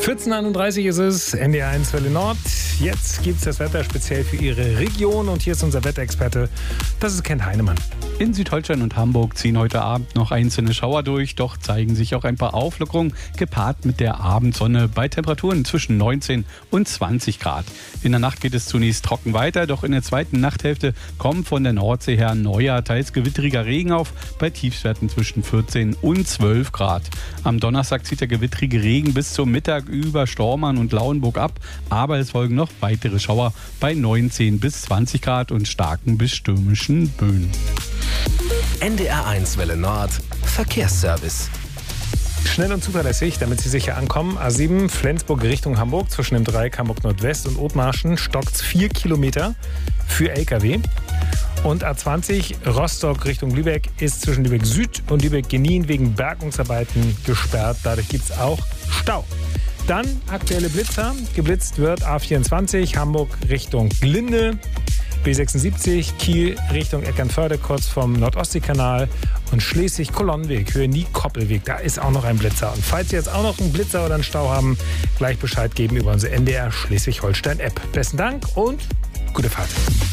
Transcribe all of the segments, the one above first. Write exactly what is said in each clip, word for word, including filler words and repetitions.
vierzehn Uhr einunddreißig ist es, N D R eins Welle Nord. Jetzt gibt es das Wetter speziell für Ihre Region und hier ist unser Wetterexperte, das ist Ken Heinemann. In Südholstein und Hamburg ziehen heute Abend noch einzelne Schauer durch, doch zeigen sich auch ein paar Auflockerungen, gepaart mit der Abendsonne bei Temperaturen zwischen neunzehn und zwanzig Grad. In der Nacht geht es zunächst trocken weiter, doch in der zweiten Nachthälfte kommt von der Nordsee her neuer, teils gewitteriger Regen auf, bei Tiefstwerten zwischen vierzehn und zwölf Grad. Am Donnerstag zieht der gewitterige Regen bis zum Mittag über Stormarn und Lauenburg ab, aber es folgen noch weitere Schauer bei neunzehn bis zwanzig Grad und starken bis stürmischen Böen. N D R eins Welle Nord Verkehrsservice. Schnell und zuverlässig, damit Sie sicher ankommen. A sieben Flensburg Richtung Hamburg, zwischen dem Dreieck Hamburg Nordwest und Othmarschen stockt vier Kilometer für L K W. Und A zwanzig Rostock Richtung Lübeck ist zwischen Lübeck Süd und Lübeck Genien wegen Bergungsarbeiten gesperrt. Dadurch gibt es auch Stau. Dann aktuelle Blitzer. Geblitzt wird A vierundzwanzig Hamburg Richtung Glinde, B sechsundsiebzig Kiel Richtung Eckernförde kurz vom Nordostseekanal und Schleswig-Kolonnenweg, Höhe Nie-Koppelweg. Da ist auch noch ein Blitzer. Und falls Sie jetzt auch noch einen Blitzer oder einen Stau haben, gleich Bescheid geben über unsere N D R Schleswig-Holstein-App. Besten Dank und gute Fahrt.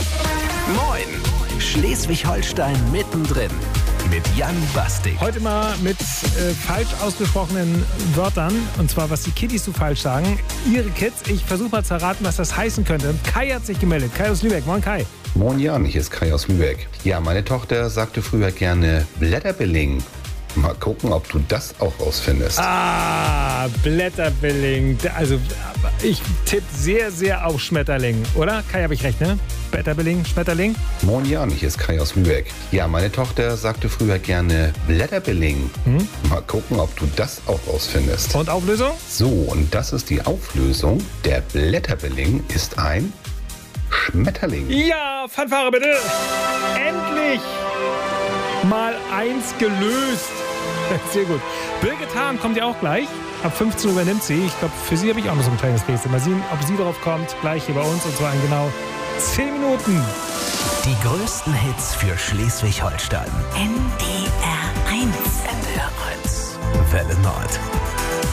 Moin, Schleswig-Holstein mittendrin mit Jan Bastik. Heute mal mit äh, falsch ausgesprochenen Wörtern. Und zwar, was die Kiddies so falsch sagen. Ihre Kids, ich versuche mal zu erraten, was das heißen könnte. Kai hat sich gemeldet. Kai aus Lübeck. Moin, Kai. Moin Jan, hier ist Kai aus Lübeck. Ja, meine Tochter sagte früher gerne Blätterbilling. Mal gucken, ob du das auch rausfindest. Ah, Blätterbilling. Also, ich tippe sehr, sehr auf Schmetterling. Oder? Kai, habe ich recht, ne? Blätterbilling, Schmetterling? Moin Jan, hier ist Kai aus Lübeck. Ja, meine Tochter sagte früher gerne Blätterbilling. Hm? Mal gucken, ob du das auch rausfindest. Und Auflösung? So, und das ist die Auflösung. Der Blätterbilling ist ein Schmetterling. Ja, Fanfare bitte. Endlich mal eins gelöst. Sehr gut. Birgit Hahn kommt ja auch gleich. Ab fünfzehn Uhr übernimmt sie. Ich glaube, für sie habe ich auch noch so ein kleines Rätsel. Mal sehen, ob sie darauf kommt. Gleich hier bei uns. Und zwar in genau zehn Minuten. Die größten Hits für Schleswig-Holstein. N D R eins. N D R eins. Welle Nord.